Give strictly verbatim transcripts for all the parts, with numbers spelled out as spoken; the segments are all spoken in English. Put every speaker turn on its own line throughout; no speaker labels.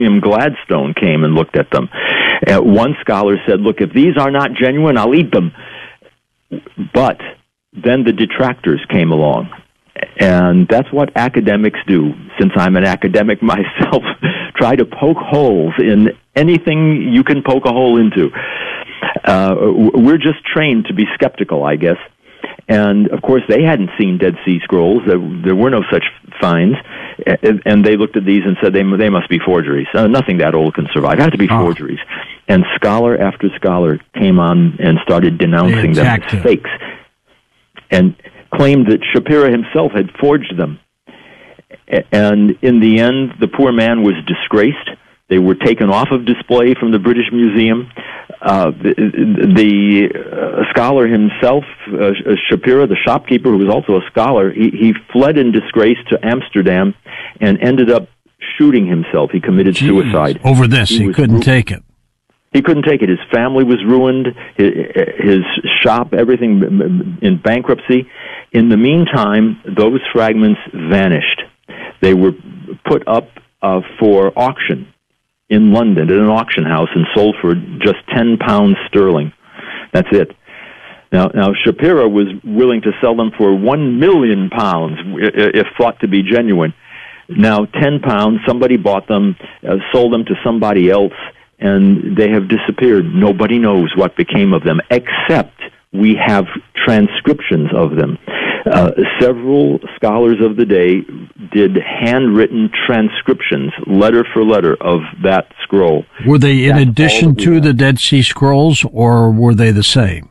Gladstone came and looked at them. Uh, one scholar said, look, if these are not genuine, I'll eat them. But then the detractors came along. And that's what academics do. Since I'm an academic myself, try to poke holes in anything you can poke a hole into. Uh, we're just trained to be skeptical, I guess. And, of course, they hadn't seen Dead Sea Scrolls. There, there were no such finds. And they looked at these and said they, they must be forgeries. Uh, nothing that old can survive. It has to be oh. forgeries. And scholar after scholar came on and started denouncing them as fakes and claimed that Shapira himself had forged them. And in the end, the poor man was disgraced. They were taken off of display from the British Museum. Uh, the the uh, scholar himself, uh, Shapira, the shopkeeper, who was also a scholar, he, he fled in disgrace to Amsterdam and ended up shooting himself. He committed
Jeez.
suicide.
Over this, he, he couldn't ru- take it.
He couldn't take it. His family was ruined, his, his shop, everything in bankruptcy. In the meantime, those fragments vanished. They were put up uh, for auction in London at an auction house and sold for just ten pounds sterling. That's it. Now, now Shapira was willing to sell them for one million pounds if thought to be genuine. Now, ten pounds, somebody bought them, uh, sold them to somebody else, and they have disappeared. Nobody knows what became of them, except we have transcriptions of them. Uh, several scholars of the day did handwritten transcriptions, letter for letter, of that scroll.
Were they in That's addition to the Dead Sea Scrolls, or were they the same?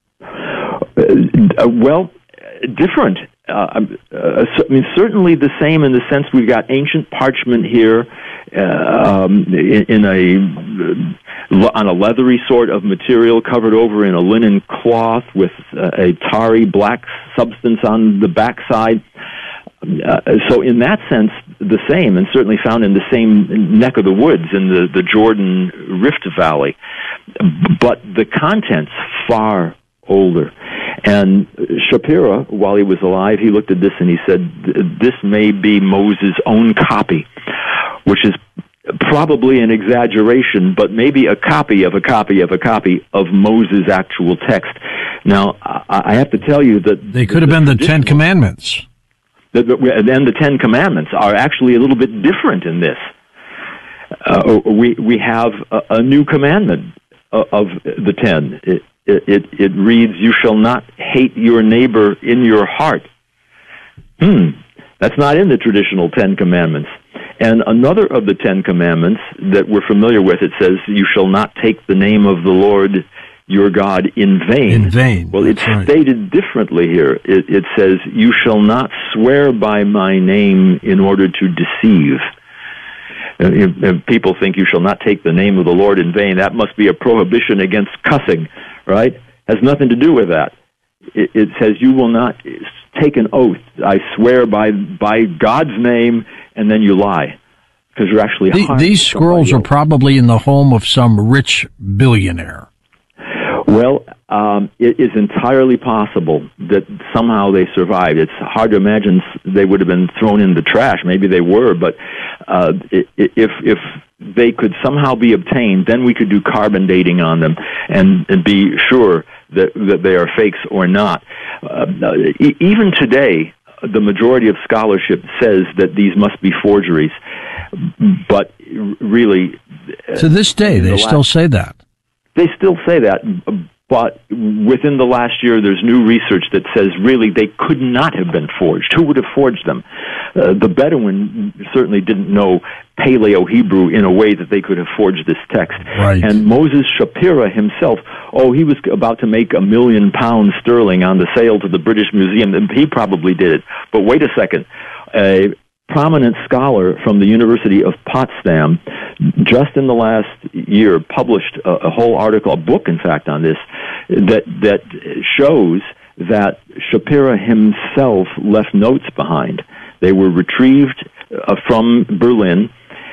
Uh, well, different. Uh, uh, I mean, certainly the same in the sense we've got ancient parchment here uh, um, in, in a uh, on a leathery sort of material covered over in a linen cloth with uh, a tarry black substance on the backside. Uh, so in that sense, the same, and certainly found in the same neck of the woods in the, the Jordan Rift Valley. But the contents far older. And Shapira, while he was alive, he looked at this and he said, this may be Moses' own copy, which is probably an exaggeration, but maybe a copy of a copy of a copy of Moses' actual text. Now, I have to tell you that...
They could have been the Ten Commandments.
And the Ten Commandments are actually a little bit different in this. Uh, we we have a, a new commandment of the Ten. It, it it reads, "You shall not hate your neighbor in your heart." Hmm, that's not in the traditional Ten Commandments. And another of the Ten Commandments that we're familiar with, it says, "You shall not take the name of the Lord your God in vain."
In vain.
Well, it's
right.
stated differently here. It, it says, "You shall not swear by my name in order to deceive." Uh, if people think you shall not take the name of the Lord in vain. That must be a prohibition against cussing, right? Has nothing to do with that. It, it says you will not take an oath. I swear by by God's name, and then you lie. Because you're actually
the, These scrolls are probably in the home of some rich billionaire.
Well, um, it is entirely possible that somehow they survived. It's hard to imagine they would have been thrown in the trash. Maybe they were, but uh, if if they could somehow be obtained, then we could do carbon dating on them and, and be sure that, that they are fakes or not. Uh, even today, the majority of scholarship says that these must be forgeries, but really...
To this day, they the still last, say that.
They still say that, but within the last year, there's new research that says really they could not have been forged. Who would have forged them? Uh, the Bedouin certainly didn't know Paleo-Hebrew in a way that they could have forged this text.
Right.
And Moses Shapira himself, oh, he was about to make a million pounds sterling on the sale to the British Museum. He probably did it. But wait a second. A prominent scholar from the University of Potsdam, just in the last year, published a, a whole article, a book, in fact, on this, that that shows that Shapira himself left notes behind. They were retrieved uh, from Berlin,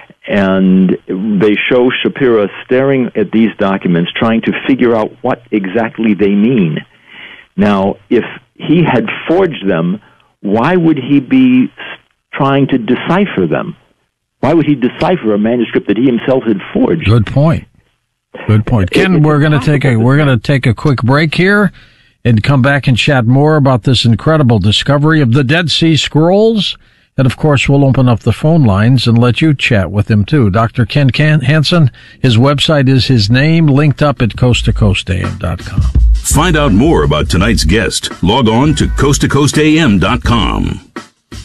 and they show Shapira staring at these documents, trying to figure out what exactly they mean. Now, if he had forged them, why would he be trying to decipher them? Why would he decipher a manuscript that he himself had forged?
Good point. Good point. Ken, it, we're going to take a we're going to take a quick break here and come back and chat more about this incredible discovery of the Dead Sea Scrolls. And, of course, we'll open up the phone lines and let you chat with him, too. Doctor Ken Hansen, his website is his name, linked up at coast to coast a m dot com.
Find out more about tonight's guest. Log on to coast to coast a m dot com.